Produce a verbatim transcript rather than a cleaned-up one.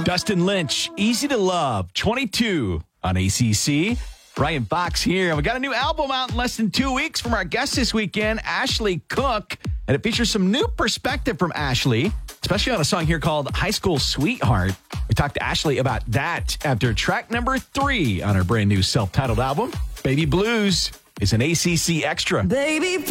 Dustin Lynch, Easy to Love, twenty-two on A C C. Ryan Fox here. We got a new album out in less than two weeks from our guest this weekend, Ashley Cook. And it features some new perspective from Ashley, especially on a song here called High School Sweetheart. We talked to Ashley about that after track number three on her brand new self-titled album. Baby Blues is an A C C extra. Baby